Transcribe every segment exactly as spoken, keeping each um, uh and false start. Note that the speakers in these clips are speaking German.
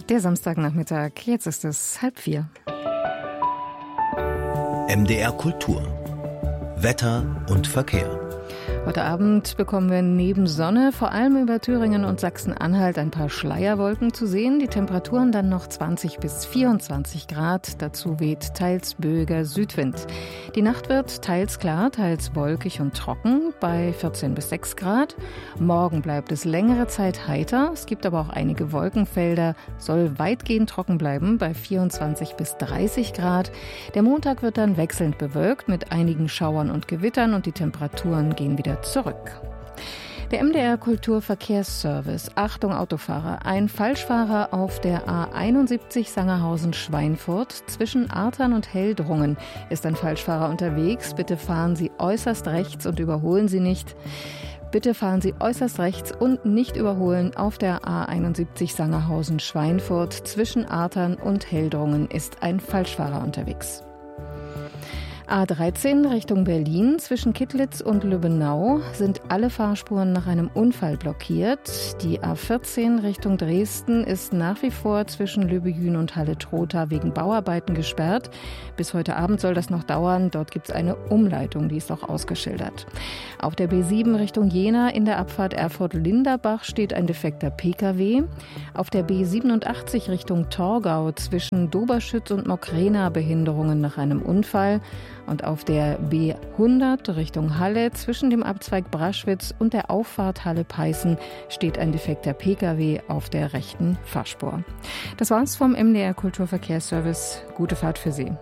Der Samstagnachmittag, jetzt ist es halb vier. M D R Kultur. Wetter und Verkehr. Heute Abend bekommen wir neben Sonne vor allem über Thüringen und Sachsen-Anhalt ein paar Schleierwolken zu sehen. Die Temperaturen dann noch zwanzig bis vierundzwanzig Grad. Dazu weht teils böiger Südwind. Die Nacht wird teils klar, teils wolkig und trocken bei vierzehn bis sechs Grad. Morgen bleibt es längere Zeit heiter. Es gibt aber auch einige Wolkenfelder. Soll weitgehend trocken bleiben bei vierundzwanzig bis dreißig Grad. Der Montag wird dann wechselnd bewölkt mit einigen Schauern und Gewittern und die Temperaturen gehen wieder zurück. Der M D R Kulturverkehrsservice. Achtung Autofahrer. Ein Falschfahrer auf der A einundsiebzig Sangerhausen-Schweinfurt. Zwischen Artern und Heldrungen ist ein Falschfahrer unterwegs. Bitte fahren Sie äußerst rechts und überholen Sie nicht. Bitte fahren Sie äußerst rechts und nicht überholen. Auf der A einundsiebzig Sangerhausen-Schweinfurt. Zwischen Artern und Heldrungen ist ein Falschfahrer unterwegs. A dreizehn Richtung Berlin. Zwischen Kittlitz und Lübbenau sind alle Fahrspuren nach einem Unfall blockiert. Die A vierzehn Richtung Dresden ist nach wie vor zwischen Löbejün und Halle-Trotha wegen Bauarbeiten gesperrt. Bis heute Abend soll das noch dauern. Dort gibt es eine Umleitung, die ist auch ausgeschildert. Auf der B sieben Richtung Jena in der Abfahrt Erfurt-Linderbach steht ein defekter Pkw. Auf der B siebenundachtzig Richtung Torgau zwischen Doberschütz und Mokrena Behinderungen nach einem Unfall. Und auf der B hundert Richtung Halle zwischen dem Abzweig Braschwitz und der Auffahrt Halle-Peißen steht ein defekter Pkw auf der rechten Fahrspur. Das war's vom M D R Kulturverkehrsservice. Gute Fahrt für Sie.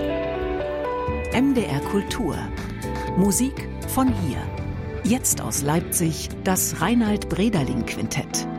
M D R Kultur. Musik von hier. Jetzt aus Leipzig das Reinhard Brederling Quintett.